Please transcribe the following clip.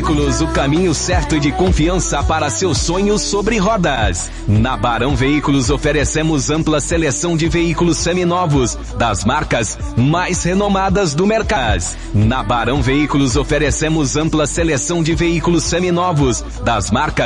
Veículos, o caminho certo de confiança para seus sonhos sobre rodas. Na Barão Veículos oferecemos ampla seleção de veículos seminovos, das marcas mais renomadas do mercado. Na Barão Veículos oferecemos ampla seleção de veículos seminovos, das marcas